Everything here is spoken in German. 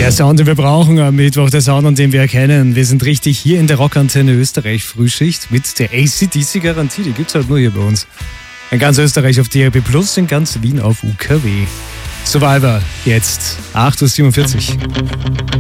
Der Sound, den wir brauchen am Mittwoch, der Sound, an dem wir erkennen, wir sind richtig hier in der Rockantenne Österreich Frühschicht mit der AC/DC-Garantie, die gibt's halt nur hier bei uns. In ganz Österreich auf DRB+, in ganz Wien auf UKW. Survivor, jetzt 8.47 Uhr.